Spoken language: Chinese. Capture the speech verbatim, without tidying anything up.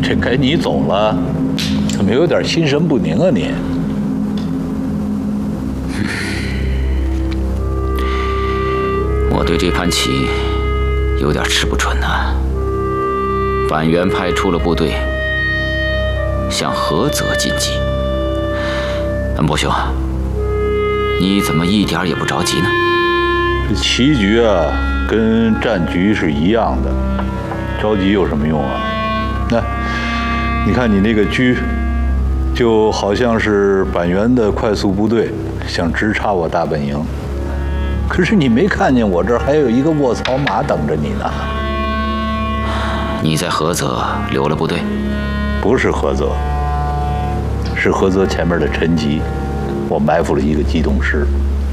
这该你走了，怎么有点心神不宁啊你？ 我对这盘棋有点吃不准呐。板垣派出了部队向菏泽进击。恩伯兄，你怎么一点也不着急呢？ 这棋局啊，跟战局是一样的，着急有什么用啊？那你看你那个车，就好像是板垣的快速部队想直插我大本营，可是你没看见我这儿还有一个卧槽马等着你呢。 你在菏泽留了部队？ 不是菏泽，是菏泽前面的陈集，我埋伏了一个机动师。